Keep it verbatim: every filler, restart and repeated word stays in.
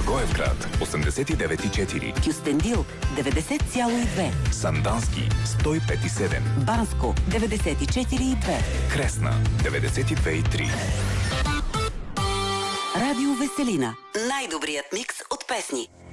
Благоевград осемдесет и девет и четири, Кюстендил деветдесет цяло и две, Сандански сто и пет и седем, Банско деветдесет и четири и две, Кресна деветдесет и две и три. Радио Веселина. Най-добрият микс от песни.